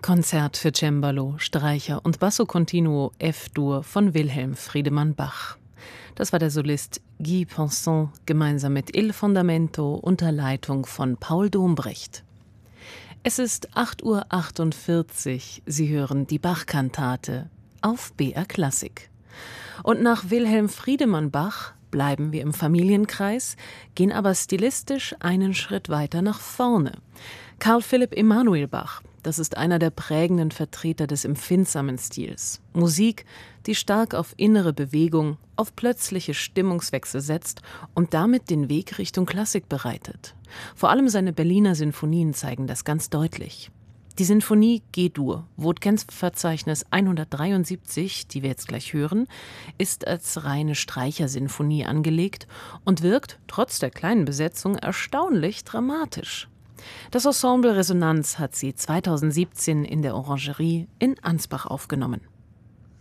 Konzert für Cembalo, Streicher und Basso Continuo F-Dur von Wilhelm Friedemann Bach. Das war der Solist Guy Pinson gemeinsam mit Il Fondamento unter Leitung von Paul Dombrecht. Es ist 8:48 Uhr. Sie hören die Bach-Kantate auf BR Klassik. Und nach Wilhelm Friedemann Bach bleiben wir im Familienkreis, gehen aber stilistisch einen Schritt weiter nach vorne. Carl Philipp Emanuel Bach, das ist einer der prägenden Vertreter des empfindsamen Stils. Musik, die stark auf innere Bewegung, auf plötzliche Stimmungswechsel setzt und damit den Weg Richtung Klassik bereitet. Vor allem seine Berliner Sinfonien zeigen das ganz deutlich. Die Sinfonie G-Dur, Wohltgens-Verzeichnis 173, die wir jetzt gleich hören, ist als reine Streichersinfonie angelegt und wirkt, trotz der kleinen Besetzung, erstaunlich dramatisch. Das Ensemble Resonanz hat sie 2017 in der Orangerie in Ansbach aufgenommen.